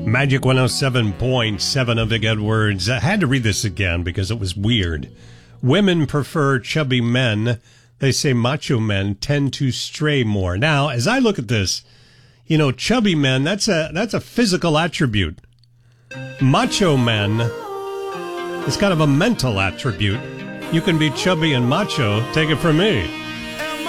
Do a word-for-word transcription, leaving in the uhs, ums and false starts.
Magic one oh seven point seven of Big Edwards. I had to read this again because it was weird. Women prefer chubby men. They say macho men tend to stray more. Now, as I look at this, you know, chubby men, that's a that's a physical attribute. Macho men is kind of a mental attribute. You can be chubby and macho, take it from me.